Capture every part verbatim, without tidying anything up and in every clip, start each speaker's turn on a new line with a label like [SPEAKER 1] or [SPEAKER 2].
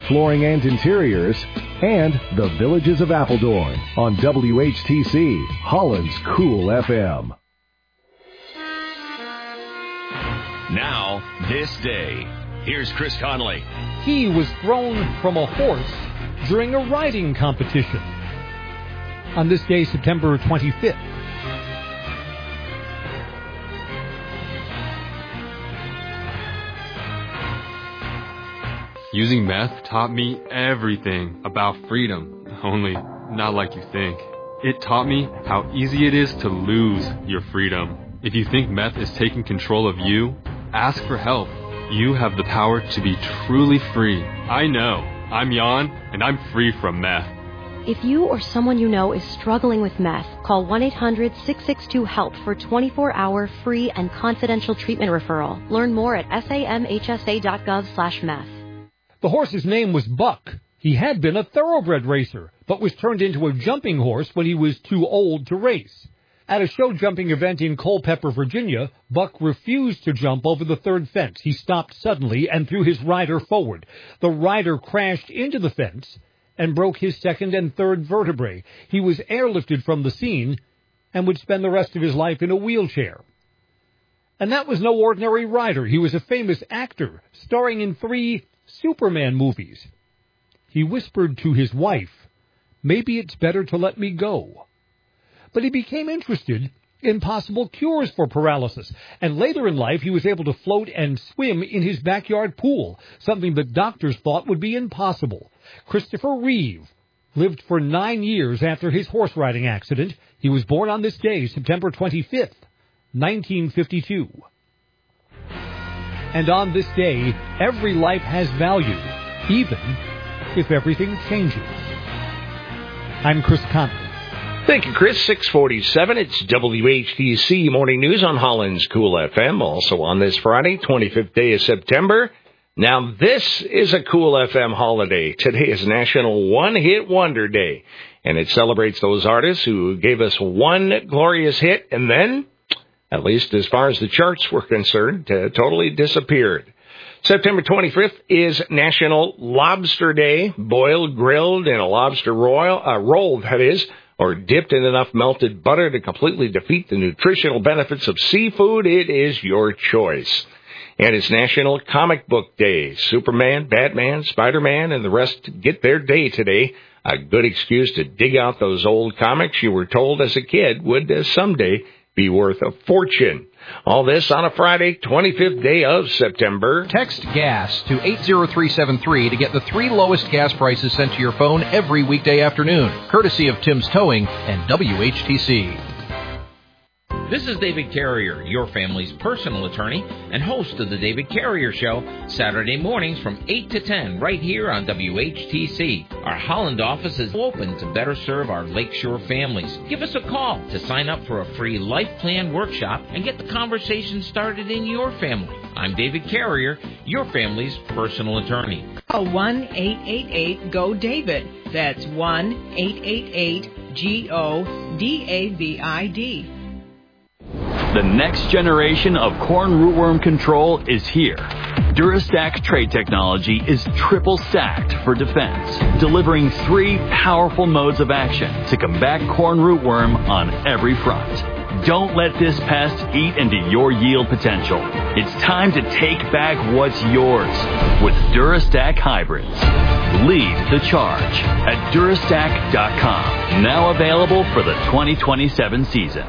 [SPEAKER 1] Flooring and Interiors, and The Villages of Appledorn on W H T C, Holland's Cool F M.
[SPEAKER 2] Now, this day. Here's Chris Conley.
[SPEAKER 3] He was thrown from a horse during a riding competition on this day, September twenty-fifth.
[SPEAKER 4] Using meth taught me everything about freedom, only not like you think. It taught me how easy it is to lose your freedom. If you think meth is taking control of you, ask for help. You have the power to be truly free. I know. I'm Jan, and I'm free from meth.
[SPEAKER 5] If you or someone you know is struggling with meth, call one eight hundred six six two HELP for twenty-four hour free and confidential treatment referral. Learn more at samhsa.gov slash meth.
[SPEAKER 3] The horse's name was Buck. He had been a thoroughbred racer, but was turned into a jumping horse when he was too old to race. At a show jumping event in Culpeper, Virginia, Buck refused to jump over the third fence. He stopped suddenly and threw his rider forward. The rider crashed into the fence and broke his second and third vertebrae. He was airlifted from the scene and would spend the rest of his life in a wheelchair. And that was no ordinary rider. He was a famous actor, starring in three Superman movies. He whispered to his wife, "Maybe it's better to let me go." But he became interested in possible cures for paralysis, and later in life he was able to float and swim in his backyard pool, something that doctors thought would be impossible. Christopher Reeve lived for nine years after his horse riding accident. He was born on this day, September twenty-fifth, nineteen fifty-two. And on this day, every life has value, even if everything changes. I'm Chris Conley.
[SPEAKER 6] Thank you, Chris. six forty-seven, it's W H T C Morning News on Holland's Cool F M. Also on this Friday, twenty-fifth day of September. Now, this is a Cool F M holiday. Today is National One Hit Wonder Day, and it celebrates those artists who gave us one glorious hit and then, at least as far as the charts were concerned, uh, totally disappeared. September twenty-fifth is National Lobster Day, boiled, grilled in a lobster royal, uh, roll, that is, or dipped in enough melted butter to completely defeat the nutritional benefits of seafood. It is your choice. And it's National Comic Book Day. Superman, Batman, Spider-Man, and the rest get their day today. A good excuse to dig out those old comics you were told as a kid would uh, someday be worth a fortune. All this on a Friday, twenty-fifth day of September.
[SPEAKER 7] Text GAS to eight zero three seven three to get the three lowest gas prices sent to your phone every weekday afternoon, courtesy of Tim's Towing and W H T C.
[SPEAKER 8] This is David Carrier, your family's personal attorney and host of the David Carrier Show, Saturday mornings from eight to ten right here on W H T C. Our Holland office is open to better serve our Lakeshore families. Give us a call to sign up for a free life plan workshop and get the conversation started in your family. I'm David Carrier, your family's personal attorney.
[SPEAKER 9] Call one eight eight eight G O David. That's one eight eight eight G O D A V I D.
[SPEAKER 10] The next generation of corn rootworm control is here. Durastack trait technology is triple stacked for defense, delivering three powerful modes of action to combat corn rootworm on every front. Don't let this pest eat into your yield potential. It's time to take back what's yours with Durastack hybrids. Lead the charge at Durastack dot com. Now available for the twenty twenty-seven season.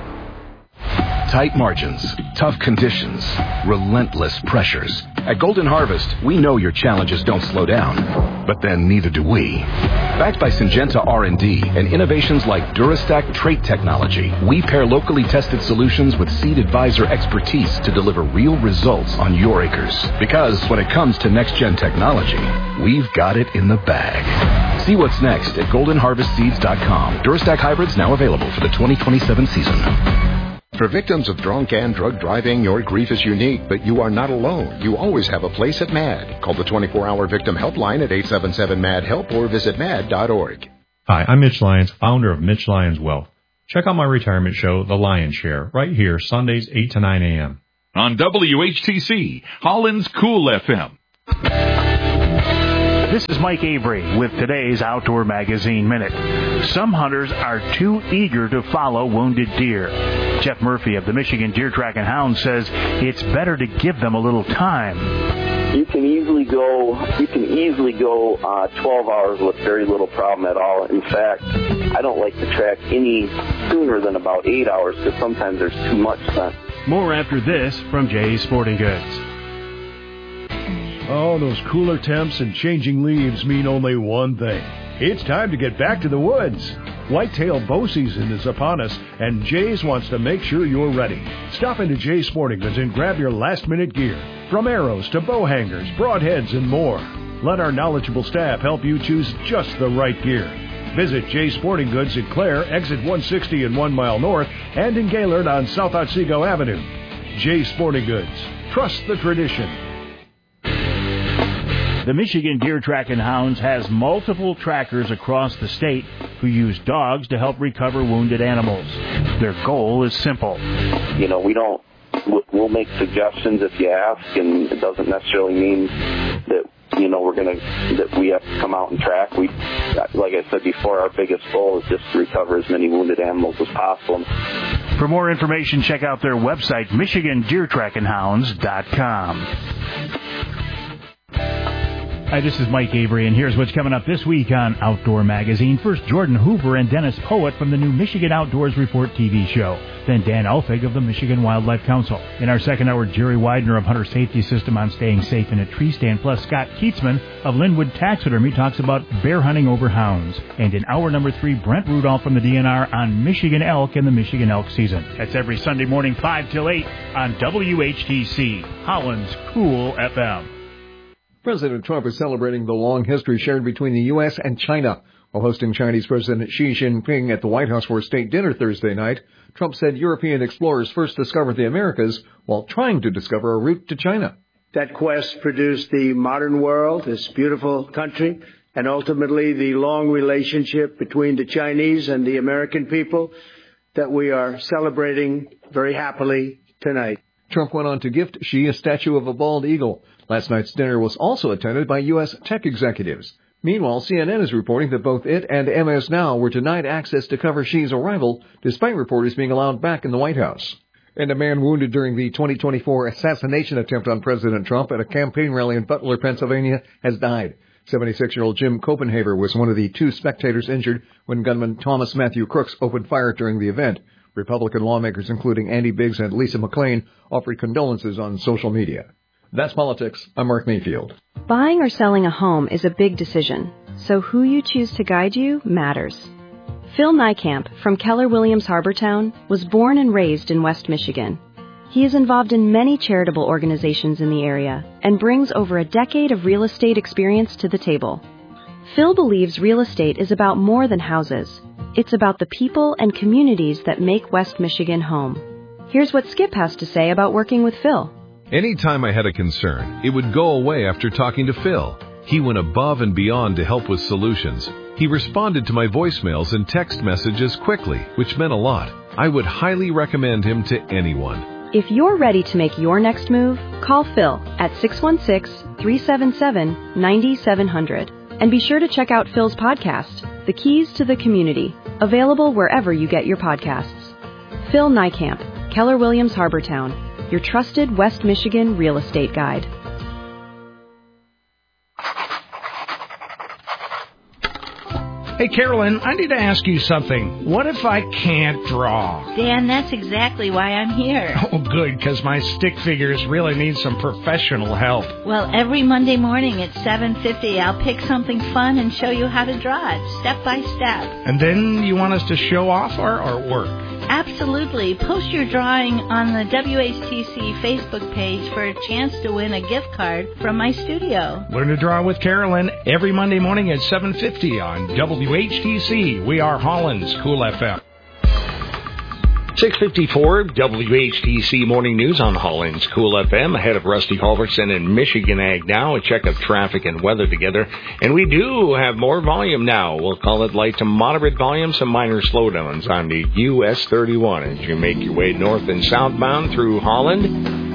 [SPEAKER 11] Tight margins, tough conditions, relentless pressures. At Golden Harvest, we know your challenges don't slow down, but then neither do we. Backed by Syngenta R and D and innovations like Durastack trait technology, we pair locally tested solutions with Seed Advisor expertise to deliver real results on your acres. Because when it comes to next-gen technology, we've got it in the bag. See what's next at golden harvest seeds dot com. Durastack hybrids now available for the twenty twenty-seven season.
[SPEAKER 12] For victims of drunk and drug driving, your grief is unique, but you are not alone. You always have a place at MAD. Call the twenty-four hour victim helpline at eight seven seven MAD HELP or visit mad dot org.
[SPEAKER 13] Hi, I'm Mitch Lyons, founder of Mitch Lyons Wealth. Check out my retirement show, The Lion's Share, right here, Sundays, eight to nine a.m.
[SPEAKER 2] On W H T C, Holland's Cool F M.
[SPEAKER 14] This is Mike Avery with today's Outdoor Magazine Minute. Some hunters are too eager to follow wounded deer. Jeff Murphy of the Michigan Deer Track and Hound says it's better to give them a little time.
[SPEAKER 15] You can easily go. You can easily go uh, twelve hours with very little problem at all. In fact, I don't like to track any sooner than about eight hours because sometimes there's too much sun.
[SPEAKER 14] More after this from Jay's Sporting Goods.
[SPEAKER 1] Oh, those cooler temps and changing leaves mean only one thing. It's time to get back to the woods. Whitetail bow season is upon us, and Jay's wants to make sure you're ready. Stop into Jay's Sporting Goods and grab your last-minute gear. From arrows to bow hangers, broadheads, and more. Let our knowledgeable staff help you choose just the right gear. Visit Jay's Sporting Goods in Clare, exit one sixty and one mile north, and in Gaylord on South Otsego Avenue. Jay's Sporting Goods. Trust the tradition.
[SPEAKER 14] The Michigan Deer Track and Hounds has multiple trackers across the state who use dogs to help recover wounded animals. Their goal is simple.
[SPEAKER 15] You know, we don't, we'll make suggestions if you ask, and it doesn't necessarily mean that, you know, we're going to, that we have to come out and track. We, like I said before, our biggest goal is just to recover as many wounded animals as possible.
[SPEAKER 14] For more information, check out their website, Michigan Deer Track and Hounds dot com. Hi, this is Mike Avery, and here's what's coming up this week on Outdoor Magazine. First, Jordan Hoover and Dennis Poet from the new Michigan Outdoors Report T V show. Then Dan Alfig of the Michigan Wildlife Council. In our second hour, Jerry Widener of Hunter Safety System on staying safe in a tree stand. Plus, Scott Keatsman of Linwood Taxidermy talks about bear hunting over hounds. And in hour number three, Brent Rudolph from the D N R on Michigan elk and the Michigan elk season. That's every Sunday morning, five till eight on W H T C, Holland's Cool F M.
[SPEAKER 16] President Trump is celebrating the long history shared between the U S and China. While hosting Chinese President Xi Jinping at the White House for a state dinner Thursday night, Trump said European explorers first discovered the Americas while trying to discover a route to China.
[SPEAKER 17] That quest produced the modern world, this beautiful country, and ultimately the long relationship between the Chinese and the American people that we are celebrating very happily tonight.
[SPEAKER 16] Trump went on to gift Xi a statue of a bald eagle. Last night's dinner was also attended by U S tech executives. Meanwhile, C N N is reporting that both it and M S Now were denied access to cover Xi's arrival, despite reporters being allowed back in the White House. And a man wounded during the twenty twenty-four assassination attempt on President Trump at a campaign rally in Butler, Pennsylvania, has died. seventy-six-year-old Jim Copenhaver was one of the two spectators injured when gunman Thomas Matthew Crooks opened fire during the event. Republican lawmakers, including Andy Biggs and Lisa McClain, offered condolences on social media. That's politics. I'm Mark Mayfield.
[SPEAKER 5] Buying or selling a home is a big decision, so who you choose to guide you matters. Phil Niekamp from Keller Williams Harbortown was born and raised in West Michigan. He is involved in many charitable organizations in the area and brings over a decade of real estate experience to the table. Phil believes real estate is about more than houses. It's about the people and communities that make West Michigan home. Here's what Skip has to say about working with Phil.
[SPEAKER 18] Anytime I had a concern, it would go away after talking to Phil. He went above and beyond to help with solutions. He responded to my voicemails and text messages quickly, which meant a lot. I would highly recommend him to anyone.
[SPEAKER 5] If you're ready to make your next move, call Phil at six one six, three seven seven, nine seven zero zero. And be sure to check out Phil's podcast, The Keys to the Community, available wherever you get your podcasts. Phil Niekamp, Keller Williams Harbortown, your trusted West Michigan real estate guide.
[SPEAKER 19] Hey, Carolyn, I need to ask you something. What if I can't draw?
[SPEAKER 20] Dan, that's exactly why I'm here.
[SPEAKER 19] Oh, good, because my stick figures really need some professional help.
[SPEAKER 20] Well, every Monday morning at seven fifty, I'll pick something fun and show you how to draw it, step by step.
[SPEAKER 19] And then you want us to show off our artwork?
[SPEAKER 20] Absolutely. Post your drawing on the W H T C Facebook page for a chance to win a gift card from my studio.
[SPEAKER 19] Learn to draw with Carolyn every Monday morning at seven fifty on W H T C. We are Holland's Cool F M.
[SPEAKER 6] six fifty-four W H T C Morning News on Holland's Cool F M. Ahead of Rusty Halverson and Michigan Ag Now. A check of traffic and weather together. And we do have more volume now. We'll call it light to moderate volume. Some minor slowdowns on the U S thirty-one as you make your way north and southbound through Holland.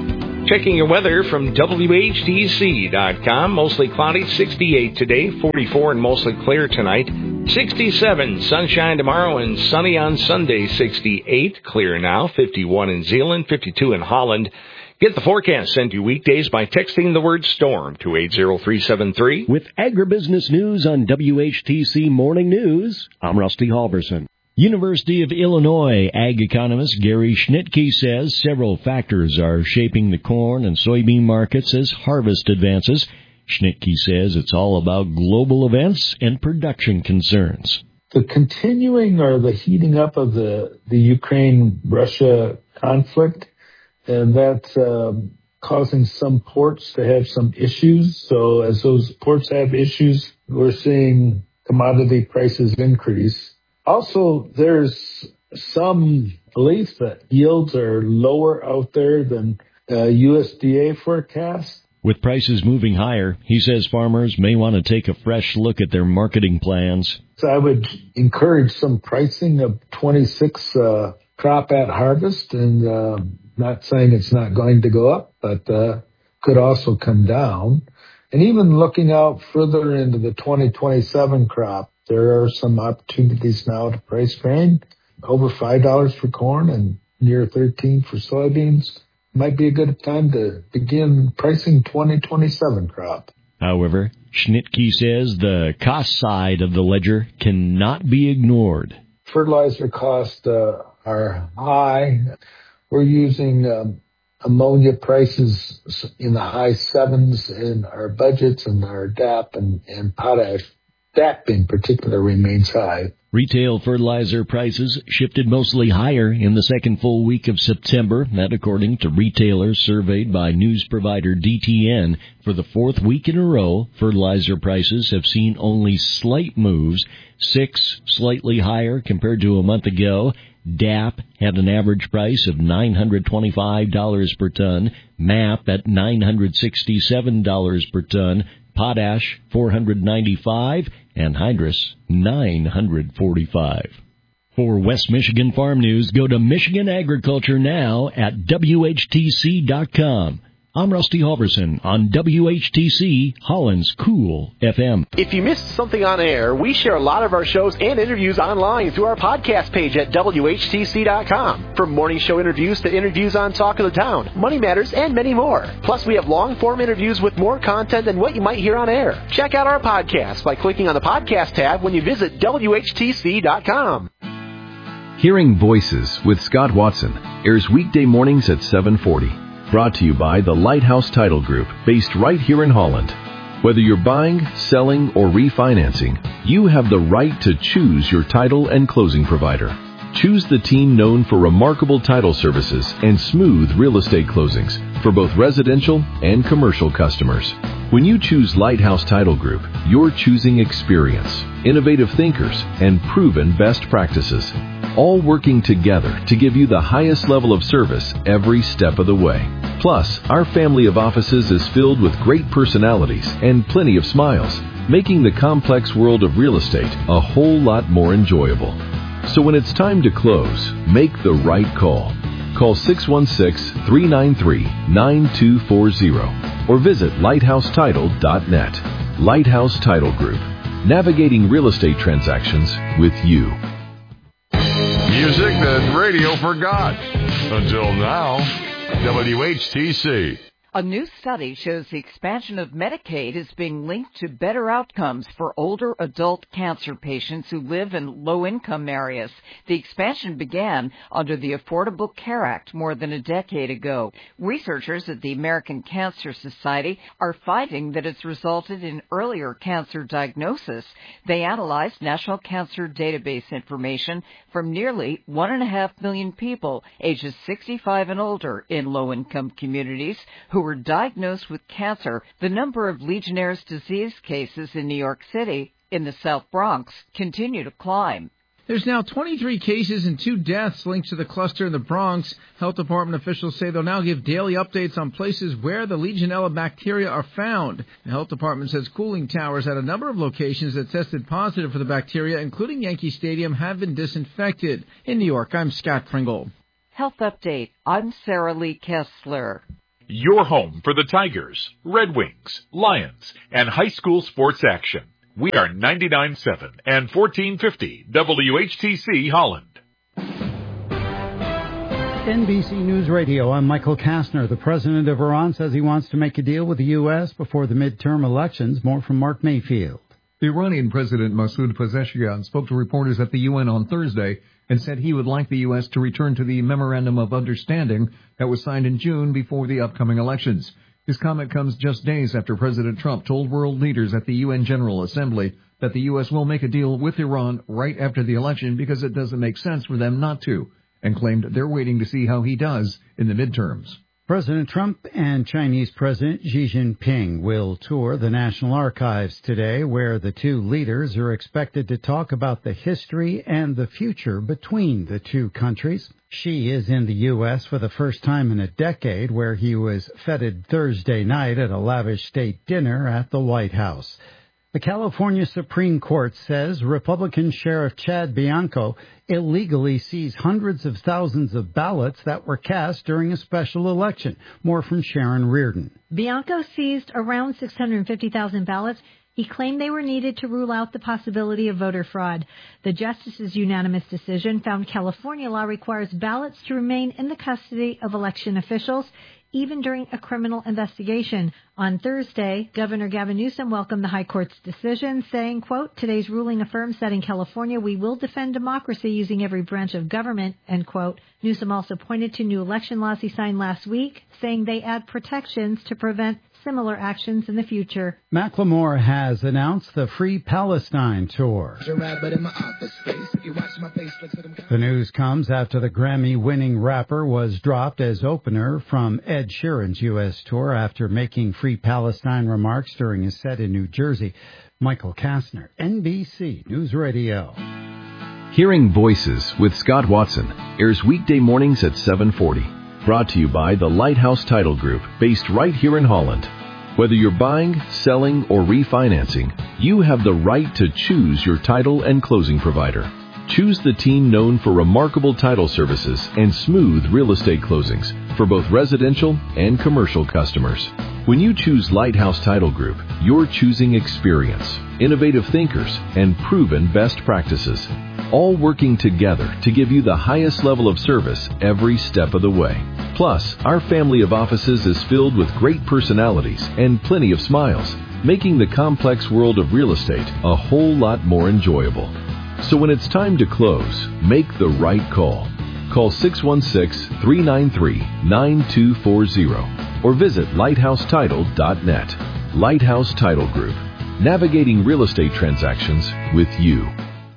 [SPEAKER 6] Checking your weather from W H T C dot com. Mostly cloudy, sixty-eight today, forty-four and mostly clear tonight. sixty-seven, sunshine tomorrow and sunny on Sunday, sixty-eight. Clear now, fifty-one in Zeeland, fifty-two in Holland. Get the forecast sent to you weekdays by texting the word storm to eight zero three seven three.
[SPEAKER 21] With agribusiness news on W H T C Morning News, I'm Rusty Halverson. University of Illinois ag economist Gary Schnitke says several factors are shaping the corn and soybean markets as harvest advances. Schnitke says it's all about global events and production concerns.
[SPEAKER 22] The continuing or the heating up of the, the Ukraine-Russia conflict, and that's um, causing some ports to have some issues. So as those ports have issues, we're seeing commodity prices increase. Also, there's some belief that yields are lower out there than uh, U S D A forecasts.
[SPEAKER 21] With prices moving higher, he says farmers may want to take a fresh look at their marketing plans.
[SPEAKER 22] So I would encourage some pricing of twenty-six uh, crop at harvest, and uh, not saying it's not going to go up, but uh, could also come down. And even looking out further into the twenty twenty-seven crop, there are some opportunities now to price grain over five dollars for corn and near thirteen for soybeans. Might be a good time to begin pricing twenty twenty-seven crop.
[SPEAKER 21] However, Schnitke says the cost side of the ledger cannot be ignored.
[SPEAKER 22] Fertilizer costs uh, are high. We're using um, ammonia prices in the high sevens in our budgets, and our D A P and, and potash, D A P in particular, remains high.
[SPEAKER 21] Retail fertilizer prices shifted mostly higher in the second full week of September, that according to retailers surveyed by news provider D T N. For the fourth week in a row, fertilizer prices have seen only slight moves, six slightly higher compared to a month ago. D A P had an average price of nine hundred twenty-five dollars per ton, M A P at nine hundred sixty-seven dollars per ton, potash four hundred ninety-five dollars, and hydrous nine hundred forty-five dollars. For West Michigan Farm News, go to Michigan Agriculture Now at W H T C dot com. I'm Rusty Halverson on W H T C, Holland's Cool F M.
[SPEAKER 23] If you missed something on air, we share a lot of our shows and interviews online through our podcast page at W H T C dot com. From morning show interviews to interviews on Talk of the Town, Money Matters, and many more. Plus, we have long-form interviews with more content than what you might hear on air. Check out our podcast by clicking on the podcast tab when you visit W H T C dot com.
[SPEAKER 18] Hearing Voices with Scott Watson airs weekday mornings at seven forty. Brought to you by the Lighthouse Title Group, based right here in Holland. Whether you're buying, selling, or refinancing, you have the right to choose your title and closing provider. Choose the team known for remarkable title services and smooth real estate closings for both residential and commercial customers. When you choose Lighthouse Title Group, you're choosing experience, innovative thinkers, and proven best practices, all working together to give you the highest level of service every step of the way. Plus, our family of offices is filled with great personalities and plenty of smiles, making the complex world of real estate a whole lot more enjoyable. So when it's time to close, make the right call. Call six one six, three nine three, nine two four zero or visit lighthouse title dot net. Lighthouse Title Group, navigating real estate transactions with you.
[SPEAKER 1] Music that radio forgot. Until now, W H T C.
[SPEAKER 24] A new study shows the expansion of Medicaid is being linked to better outcomes for older adult cancer patients who live in low-income areas. The expansion began under the Affordable Care Act more than a decade ago. Researchers at the American Cancer Society are finding that it's resulted in earlier cancer diagnosis. They analyzed National Cancer Database information from nearly one and a half million people ages sixty-five and older in low-income communities who were diagnosed with cancer. The number of Legionnaire's disease cases in New York City, in the South Bronx, continue to climb.
[SPEAKER 25] There's now twenty-three cases and two deaths linked to the cluster in the Bronx. Health Department officials say they'll now give daily updates on places where the Legionella bacteria are found. The Health Department says cooling towers at a number of locations that tested positive for the bacteria, including Yankee Stadium, have been disinfected. In New York, I'm Scott Pringle.
[SPEAKER 24] Health Update. I'm Sarah Lee Kessler.
[SPEAKER 3] Your home for the Tigers, Red Wings, Lions, and high school sports action. We are ninety-nine point seven and fourteen fifty W H T C Holland.
[SPEAKER 4] N B C News Radio, I'm Michael Kastner. The president of Iran says he wants to make a deal with the U S before the midterm elections. More from Mark Mayfield.
[SPEAKER 16] The Iranian President Masoud Pezeshkian spoke to reporters at the U N on Thursday and said he would like the U S to return to the Memorandum of Understanding that was signed in June before the upcoming elections. His comment comes just days after President Trump told world leaders at the U N General Assembly that the U S will make a deal with Iran right after the election because it doesn't make sense for them not to, and claimed they're waiting to see how he does in the midterms.
[SPEAKER 4] President Trump and Chinese President Xi Jinping will tour the National Archives today, where the two leaders are expected to talk about the history and the future between the two countries. Xi is in the U S for the first time in a decade, where he was feted Thursday night at a lavish state dinner at the White House. The California Supreme Court says Republican Sheriff Chad Bianco illegally seized hundreds of thousands of ballots that were cast during a special election. More from Sharon Reardon.
[SPEAKER 7] Bianco seized around six hundred fifty thousand ballots. He claimed they were needed to rule out the possibility of voter fraud. The justice's unanimous decision found California law requires ballots to remain in the custody of election officials, even during a criminal investigation. On Thursday, Governor Gavin Newsom welcomed the High Court's decision, saying, quote, today's ruling affirms that in California we will defend democracy using every branch of government, end quote. Newsom also pointed to new election laws he signed last week, saying they add protections to prevent similar actions in the future.
[SPEAKER 4] Macklemore has announced the Free Palestine Tour. The news comes after the Grammy-winning rapper was dropped as opener from Ed Sheeran's U S tour after making Free Palestine remarks during his set in New Jersey. Michael Kastner, N B C News Radio.
[SPEAKER 18] Hearing Voices with Scott Watson airs weekday mornings at seven forty. Brought to you by the Lighthouse Title Group, based right here in Holland. Whether you're buying, selling, or refinancing, you have the right to choose your title and closing provider. Choose the team known for remarkable title services and smooth real estate closings for both residential and commercial customers. When you choose Lighthouse Title Group, you're choosing experience, innovative thinkers, and proven best practices, all working together to give you the highest level of service every step of the way. Plus, our family of offices is filled with great personalities and plenty of smiles, making the complex world of real estate a whole lot more enjoyable. So when it's time to close, make the right call. Call six one six, three nine three, nine two four zero or visit lighthouse title dot net. Lighthouse Title Group, navigating real estate transactions with you.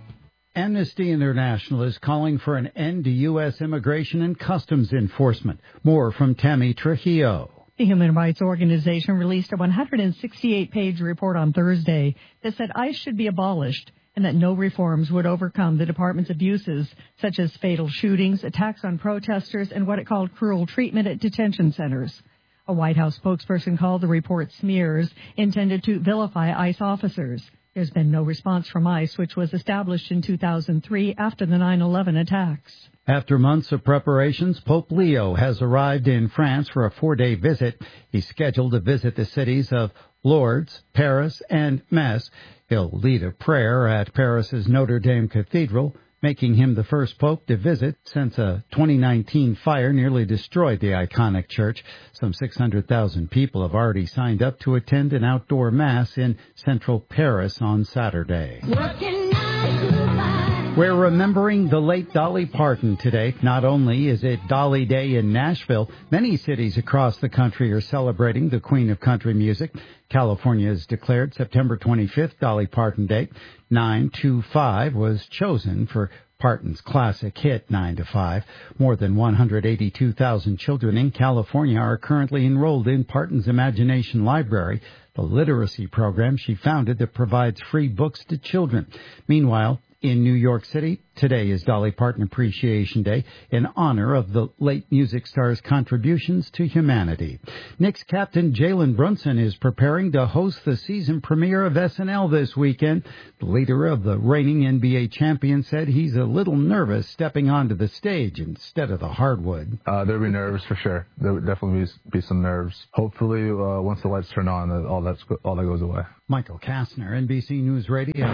[SPEAKER 4] Amnesty International is calling for an end to U S immigration and customs enforcement. More from Tammy Trujillo.
[SPEAKER 8] The Human Rights Organization released a one hundred sixty-eight page report on Thursday that said ICE should be abolished and that no reforms would overcome the department's abuses, such as fatal shootings, attacks on protesters, and what it called cruel treatment at detention centers. A White House spokesperson called the report smears intended to vilify ICE officers. There's been no response from ICE, which was established in two thousand three after the nine eleven attacks.
[SPEAKER 4] After months of preparations, Pope Leo has arrived in France for a four-day visit. He's scheduled to visit the cities of Lourdes, Paris, and Metz. He'll lead a prayer at Paris's Notre Dame Cathedral, making him the first pope to visit since a twenty nineteen fire nearly destroyed the iconic church. Some six hundred thousand people have already signed up to attend an outdoor mass in central Paris on Saturday. We're remembering the late Dolly Parton today. Not only is it Dolly Day in Nashville, many cities across the country are celebrating the Queen of Country Music. California has declared September twenty-fifth Dolly Parton Day. nine two five was chosen for Parton's classic hit nine to five. More than one hundred eighty-two thousand children in California are currently enrolled in Parton's Imagination Library, the literacy program she founded that provides free books to children. Meanwhile, in New York City, Today is Dolly Parton Appreciation Day in honor of the late music star's contributions to humanity. Knicks captain Jalen Brunson is preparing to host the season premiere of S N L this weekend. The leader of the reigning N B A champion said he's a little nervous stepping onto the stage instead of the hardwood.
[SPEAKER 9] Uh, there'll be nerves for sure. There would definitely be, be some nerves. Hopefully, uh, once the lights turn on, all that's all that goes away.
[SPEAKER 4] Michael Kastner, N B C News Radio.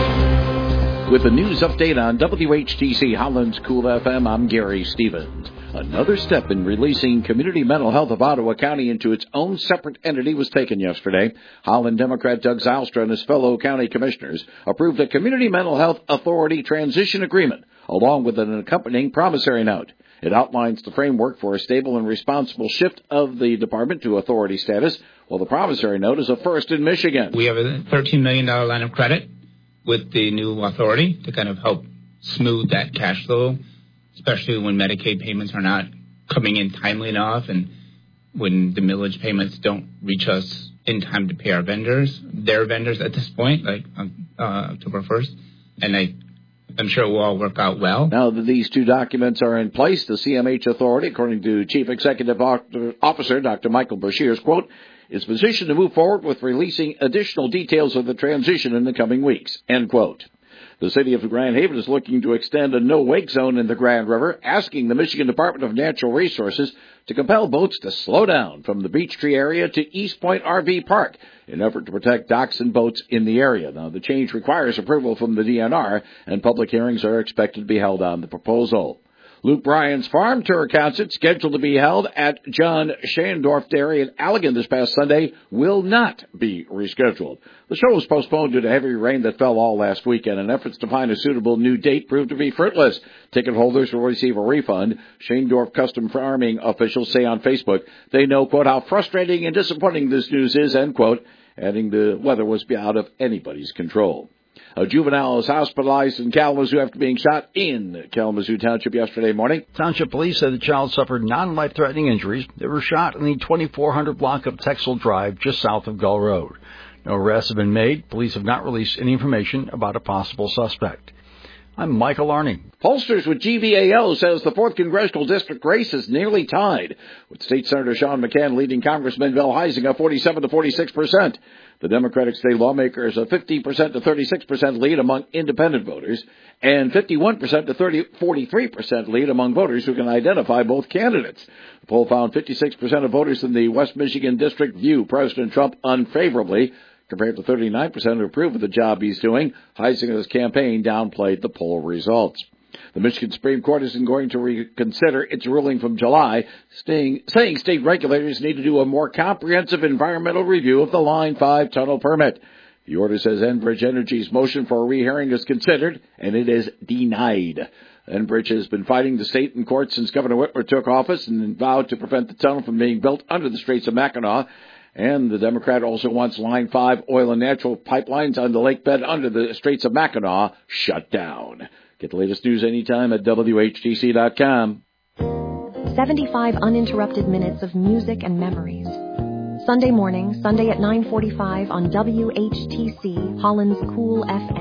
[SPEAKER 10] With the news update on W H T C Holland's Cool F M, I'm Gary Stevens. Another step in releasing Community Mental Health of Ottawa County into its own separate entity was taken yesterday. Holland Democrat Doug Zylstra and his fellow county commissioners approved a Community Mental Health Authority transition agreement, along with an accompanying promissory note. It outlines the framework for a stable and responsible shift of the department to authority status, while the promissory note is a first in Michigan.
[SPEAKER 11] We have a thirteen million dollars line of credit with the new authority to kind of help smooth that cash flow, especially when Medicaid payments are not coming in timely enough and when the millage payments don't reach us in time to pay our vendors, their vendors at this point, like uh, October first. And I, I'm sure it will all work out well.
[SPEAKER 10] Now that these two documents are in place, the C M H Authority, according to Chief Executive Officer Doctor Michael Brashears, quote, is positioned to move forward with releasing additional details of the transition in the coming weeks, end quote. The city of Grand Haven is looking to extend a no-wake zone in the Grand River, asking the Michigan Department of Natural Resources to compel boats to slow down from the Beech Tree area to East Point R V Park in an effort to protect docks and boats in the area. Now, the change requires approval from the D N R, and public hearings are expected to be held on the proposal. Luke Bryan's farm tour concert, scheduled to be held at John Shandorf Dairy in Allegan this past Sunday, will not be rescheduled. The show was postponed due to heavy rain that fell all last weekend, and efforts to find a suitable new date proved to be fruitless. Ticket holders will receive a refund. Shandorf Custom Farming officials say on Facebook they know, quote, how frustrating and disappointing this news is, end quote, adding the weather was out of anybody's control. A juvenile is hospitalized in Kalamazoo after being shot in Kalamazoo Township yesterday morning.
[SPEAKER 12] Township police said the child suffered non-life-threatening injuries. They were shot in the twenty-four hundred block of Texel Drive, just south of Gull Road. No arrests have been made. Police have not released any information about a possible suspect. I'm Michael Arning.
[SPEAKER 10] Pollsters with G V A L says the fourth Congressional District race is nearly tied, with State Senator Sean McCann leading Congressman Bill Huizenga forty-seven to forty-six percent. The Democratic state lawmakers a fifty percent to thirty-six percent lead among independent voters and fifty-one percent to forty-three percent lead among voters who can identify both candidates. The poll found fifty-six percent of voters in the West Michigan district view President Trump unfavorably, compared to thirty-nine percent who approve of the job he's doing. Huizenga's campaign downplayed the poll results. The Michigan Supreme Court isn't going to reconsider its ruling from July, staying, saying state regulators need to do a more comprehensive environmental review of the Line five tunnel permit. The order says Enbridge Energy's motion for a rehearing is considered, and it is denied. Enbridge has been fighting the state in court since Governor Whitmer took office and vowed to prevent the tunnel from being built under the Straits of Mackinac. And the Democrat also wants Line five oil and natural pipelines on the lake bed under the Straits of Mackinac shut down. Get the latest news anytime at W H T C dot com.
[SPEAKER 5] seventy-five uninterrupted minutes of music and memories. Sunday morning, Sunday at nine forty-five on W H T C, Holland's Cool F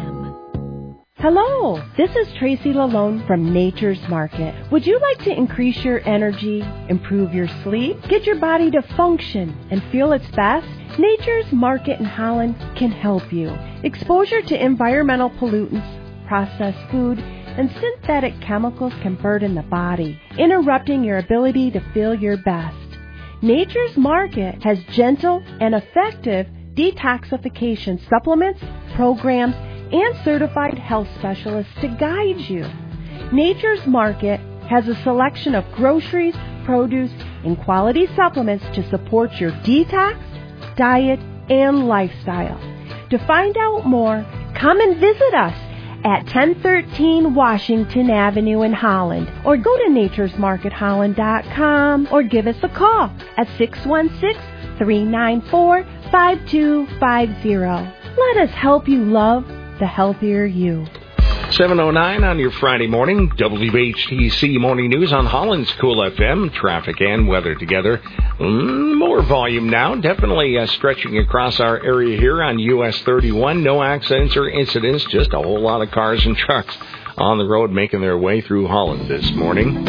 [SPEAKER 5] M.
[SPEAKER 13] Hello, this is Tracy Lalone from Nature's Market. Would you like to increase your energy, improve your sleep, get your body to function and feel its best? Nature's Market in Holland can help you. Exposure to environmental pollutants, processed food, and synthetic chemicals can burden the body, interrupting your ability to feel your best. Nature's Market has gentle and effective detoxification supplements, programs, and certified health specialists to guide you. Nature's Market has a selection of groceries, produce, and quality supplements to support your detox, diet, and lifestyle. To find out more, come and visit us at ten thirteen Washington Avenue in Holland, or go to natures market holland dot com, or give us a call at six one six, three nine four, five two five zero. Let us help you love the healthier you.
[SPEAKER 6] seven oh nine on your Friday morning, W H T C Morning News on Holland's Cool F M. Traffic and weather together. Mm, more volume now, definitely uh, stretching across our area here on U S thirty-one. No accidents or incidents, just a whole lot of cars and trucks on the road making their way through Holland this morning.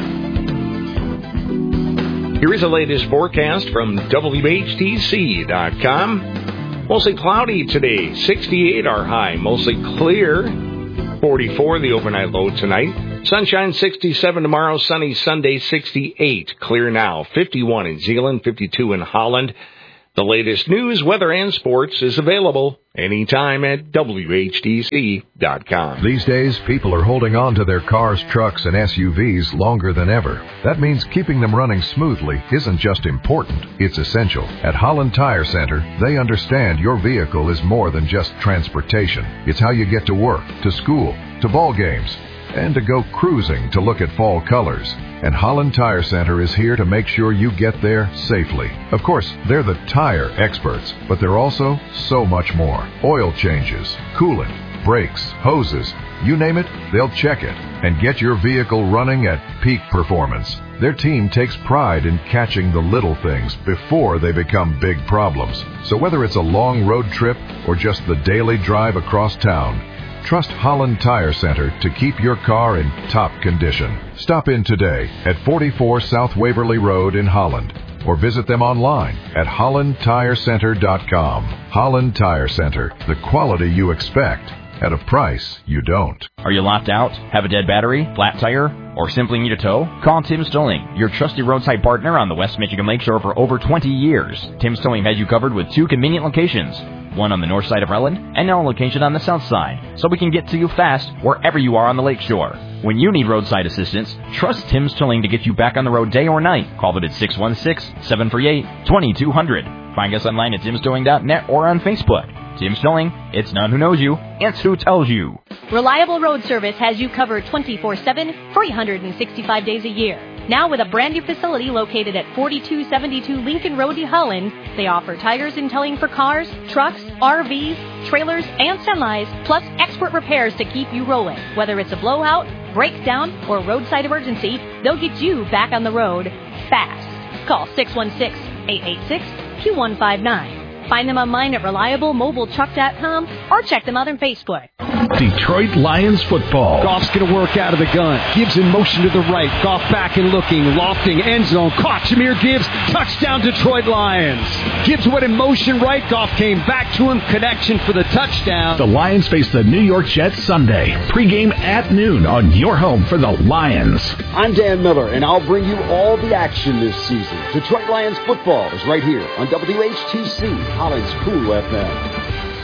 [SPEAKER 6] Here is the latest forecast from W H T C dot com. Mostly cloudy today, sixty-eight our high, mostly clear, forty-four the overnight low tonight. Sunshine sixty-seven tomorrow, sunny Sunday sixty-eight, clear now, fifty-one in Zeeland, fifty-two in Holland. The latest news, weather, and sports is available anytime at W H T C dot com.
[SPEAKER 18] These days, people are holding on to their cars, trucks, and S U Vs longer than ever. That means keeping them running smoothly isn't just important, it's essential. At Holland Tire Center, they understand your vehicle is more than just transportation. It's how you get to work, to school, to ball games, and to go cruising to look at fall colors. And Holland Tire Center is here to make sure you get there safely. Of course, they're the tire experts, but they're also so much more. Oil changes, coolant, brakes, hoses, you name it, they'll check it and get your vehicle running at peak performance. Their team takes pride in catching the little things before they become big problems. So whether it's a long road trip or just the daily drive across town, trust Holland Tire Center to keep your car in top condition. Stop in today at forty-four South Waverly Road in Holland or visit them online at holland tire center dot com. Holland Tire Center, the quality you expect at a price you don't.
[SPEAKER 2] Are you locked out? Have a dead battery? Flat tire? Or simply need a tow? Call Tim's Towing, your trusted roadside partner on the West Michigan Lakeshore for over twenty years. Tim's Towing has you covered with two convenient locations, one on the north side of Rutland and now a location on the south side, so we can get to you fast wherever you are on the lakeshore. When you need roadside assistance, trust Tim's Towing to get you back on the road day or night. Call them at six one six, seven three eight, two two zero zero. Find us online at tims towing dot net or on Facebook. Tim's Towing, it's not who knows you, it's who tells you.
[SPEAKER 14] Reliable Road Service has you covered twenty-four seven, three hundred sixty-five days a year. Now with a brand new facility located at forty-two seventy-two Lincoln Road, New Holland, they offer tires and towing for cars, trucks, R Vs, trailers, and semis, plus expert repairs to keep you rolling. Whether it's a blowout, breakdown, or roadside emergency, they'll get you back on the road fast. Call six one six, eight eight six, two one five nine. Find them online at reliable mobile truck dot com or check them out on Facebook.
[SPEAKER 15] Detroit Lions football.
[SPEAKER 17] Goff's going to work out of the gun. Gibbs in motion to the right. Goff back and looking. Lofting end zone. Caught. Jahmyr Gibbs. Touchdown Detroit Lions. Gibbs went in motion right. Goff came back to him. Connection for the touchdown.
[SPEAKER 15] The Lions face the New York Jets Sunday. Pre-game at noon on your home for the Lions.
[SPEAKER 20] I'm Dan Miller, and I'll bring you all the action this season. Detroit Lions football is right here on W H T C, Holland's Cool F M.